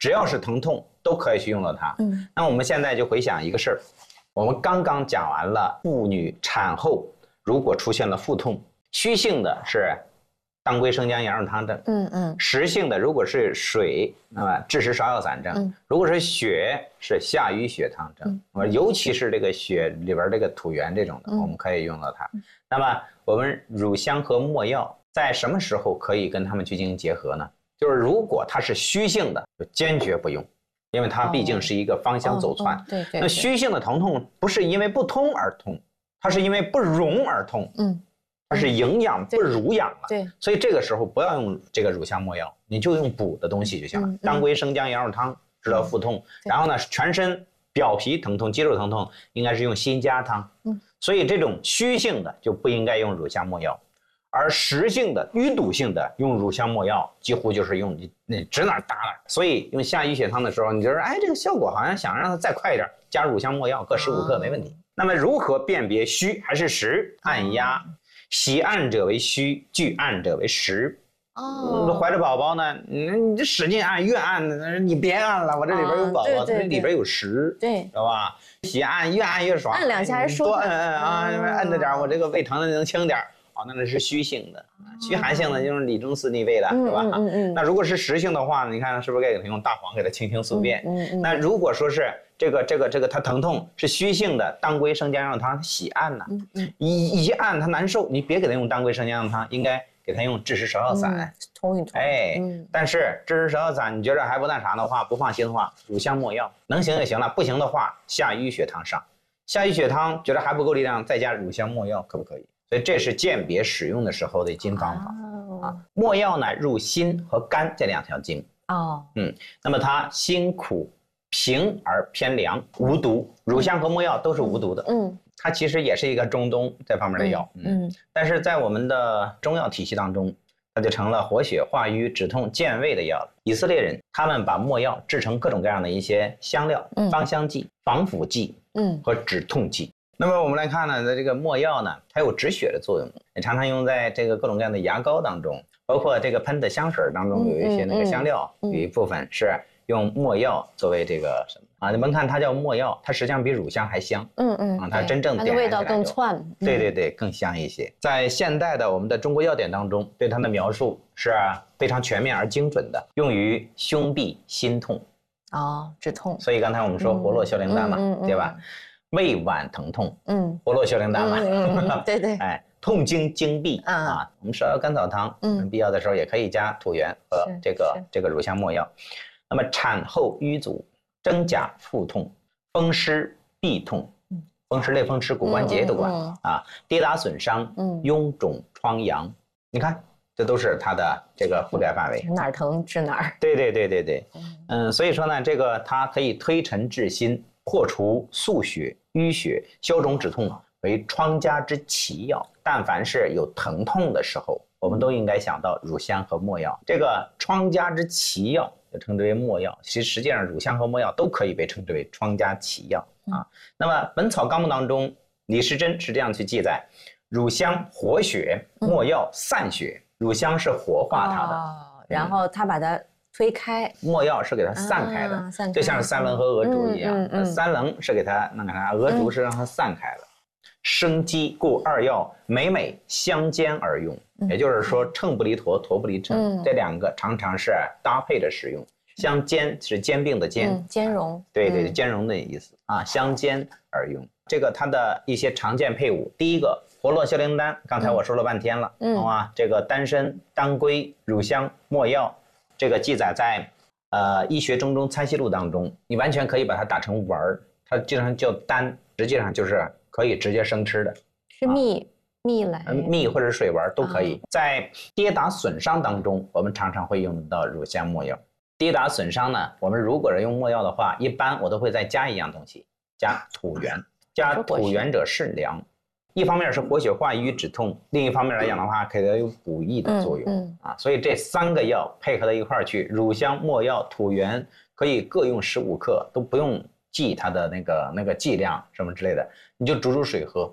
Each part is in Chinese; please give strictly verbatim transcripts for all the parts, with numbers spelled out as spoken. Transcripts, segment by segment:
只要是疼痛都可以去用到它。嗯，那我们现在就回想一个事儿，我们刚刚讲完了妇女产后如果出现了腹痛，虚性的是当归生姜羊肉汤症，嗯嗯，实性的如果是水，那么枳实芍药散症，嗯、如果是血是下瘀血汤症，嗯、尤其是这个血里边这个土元这种的，嗯、我们可以用到它。嗯、那么我们乳香和没药在什么时候可以跟它们去进行结合呢？就是如果它是虚性的，就坚决不用，因为它毕竟是一个芳香走窜。哦哦、对, 对, 对。那虚性的疼痛不是因为不通而痛，它是因为不溶而痛。嗯。它是营养不濡养了，对，所以这个时候不要用这个乳香没药，你就用补的东西就行了。嗯、当归生姜羊肉汤治疗腹痛，嗯、然后呢，全身表皮疼痛、肌肉疼痛应该是用辛加汤。嗯，所以这种虚性的就不应该用乳香没药，而实性的淤堵性的用乳香没药，几乎就是用你那指哪打哪。所以用下瘀血汤的时候，你就是哎这个效果好像想让它再快一点，加乳香没药各十五克没问题。啊、那么如何辨别虚还是实？按压。喜按者为虚，拒按者为实。哦，怀着宝宝呢，你你这使劲按，越按你别按了，我这里边有宝宝，这里边有实，对，知道吧？喜按越按越爽， 按两下还是多摁摁啊，摁着点，我这个胃疼的能轻点。哦，那那是虚性的，虚寒性的就是理中司逆位了，是吧？嗯嗯。那如果是实性的话，你看是不是该给他用大黄给他清清宿便？嗯嗯。那如果说是这个这个这个他疼痛是虚性的，当归生姜羊肉汤喜按呢，嗯嗯，一一按他难受，你别给他用当归生姜羊肉汤，应该给他用枳实芍药散， 通一通。 哎，但是枳实芍药散你觉得还不那啥的话，不放心的话，乳香没药能行就行了，不行的话下淤血汤上，下淤血汤觉得还不够力量，再加乳香没药可不可以？所以这是鉴别使用的时候的金方法、哦、啊。没药呢入心和肝这两条经哦，嗯，那么它辛苦平而偏凉，无毒。乳香和没药都是无毒的，嗯，它其实也是一个中东这方面的药，嗯，嗯但是在我们的中药体系当中，它就成了活血化瘀、止痛健胃的药了。以色列人他们把没药制成各种各样的一些香料、嗯、芳香剂、防腐剂，嗯，和止痛剂。那么我们来看呢，这个没药呢，它有止血的作用，也常常用在这个各种各样的牙膏当中，包括这个喷的香水当中有一些那个香料，嗯嗯嗯、有一部分是用没药作为这个什么啊？你们看它叫没药，它实际上比乳香还香，嗯嗯，啊，它真正点它的味道更窜， 对对对，更香一些。在现代的我们的中国药典当中，对它的描述是非常全面而精准的，用于胸痹心痛， 哦，止痛。 所以刚才我们说活络消灵丹嘛，嗯嗯嗯、对吧？胃脘疼痛，嗯，活络消灵丹嘛， 嗯嗯、对对， 哎，痛经经闭、嗯、啊，我们芍药甘草汤，嗯，必要的时候也可以加土元和这个这个乳香没药。那么产后瘀阻、真假腹痛、风湿痹痛、风湿类风湿骨关节都管、嗯嗯、啊，跌打损伤、嗯，臃肿疮疡，你看这都是它的这个覆盖范围， 哪儿疼治哪儿。 对对对对对，嗯，所以说呢，这个它可以推陈治新，破除宿血、淤血、消肿止痛，为疮家之奇药。但凡是有疼痛的时候，我们都应该想到乳香和没药。这个疮家之奇药就称之为没药，其实实际上乳香和没药都可以被称之为疮家奇药啊。嗯、那么《本草纲目》当中，李时珍是这样去记载：乳香活血，没药散血。嗯、乳香是活化它的， 哦、然后他把它推开， 没药是给它散开的，啊、散开就像是三棱和鹅竹一样，嗯嗯嗯、三棱是给它弄给它，鹅竹是让它散开了。嗯、生机故二药每每相兼而用，嗯、也就是说秤不离砣，砣不离秤，嗯、这两个常常是搭配着使用。相兼是兼并的兼， 嗯、兼容， 对对，兼容的意思啊，相兼而用。这个它的一些常见配伍，第一个活络消灵丹，刚才我说了半天了，嗯、好啊，这个丹参、当归、乳香、没药，这个记载在呃医学中中参析录当中，你完全可以把它打成丸儿，它经常叫丹，实际上就是可以直接生吃的， 是蜜、啊、蜜来， 蜜或者水丸都可以。啊、在跌打损伤当中，我们常常会用到乳香没药。跌打损伤呢，我们如果是用没药的话，一般我都会再加一样东西，加土元。加土元者肾凉，一方面是活血化瘀止痛，另一方面来讲的话，可以有补益的作用、嗯嗯、啊。所以这三个药配合到一块儿去，乳香、没药、土元可以各用十五克，都不用记它的那个那个剂量什么之类的，你就煮煮水喝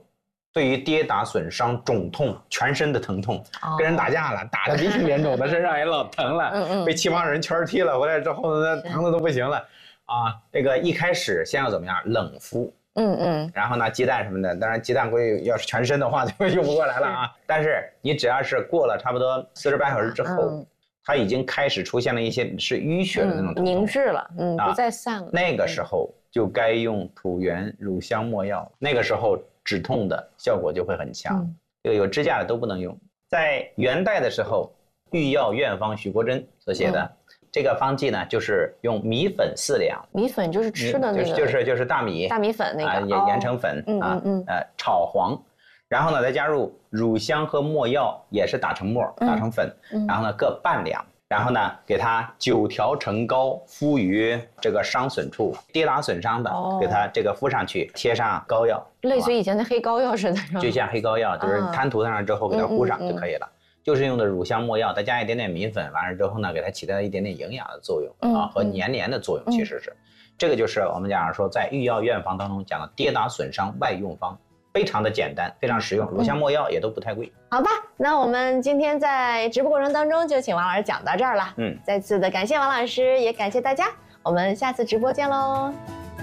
对于跌打损伤、肿痛、全身的疼痛， 哦、 跟人打架了，打得鼻青脸肿的，身上也老疼了，嗯嗯被七八人圈踢了，回来之后呢，疼的都不行了，啊，这个一开始先要怎么样？冷敷，嗯嗯，然后呢，鸡蛋什么的，当然鸡蛋估计要是全身的话就用不过来了啊。但是你只要是过了差不多四十八小时之后。嗯它已经开始出现了一些是淤血的那种疼痛、 嗯、凝滞了，嗯，不再散了。 那个时候就该用土元乳香没药，那个时候止痛的效果就会很强。嗯、有有支架的都不能用。在元代的时候，御药院方许国珍所写的、嗯、这个方剂呢，就是用米粉四两， 米粉就是吃的那个， 就是就是大米， 大米粉那个， 也、呃、研成粉、哦、啊，嗯嗯呃炒黄。然后呢，再加入乳香和没药，也是打成沫，打成粉，嗯、然后呢各半两，然后呢给它九条成膏，敷于这个伤损处，跌打损伤的，哦、给它这个敷上去，贴上膏药， 类似于以前的黑膏药似的， 就像黑膏药，就是摊涂上之后给它敷上就可以了。嗯嗯嗯就是用的乳香没药，再加一点点米粉，完了之后呢，给它起到一点点营养的作用、嗯、啊和黏黏的作用，其实是、嗯、这个就是我们讲说在御药院方当中讲的跌打损伤外用方。非常的简单，非常实用，乳香没药也都不太贵。 好吧，那我们今天在直播过程当中就请王老师讲到这儿了。嗯，再次的感谢王老师，也感谢大家，我们下次直播见喽。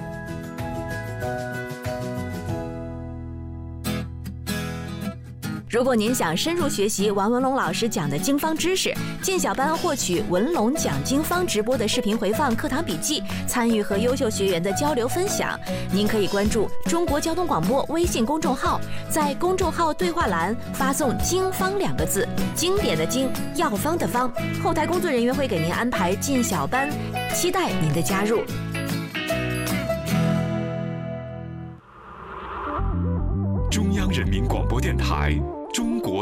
如果您想深入学习王文龙老师讲的经方知识，进小班获取文龙讲经方直播的视频回放、课堂笔记，参与和优秀学员的交流分享，您可以关注中国交通广播微信公众号，在公众号对话栏发送“经方”两个字，经典的经，药方的方，后台工作人员会给您安排进小班，期待您的加入。 中央人民广播电台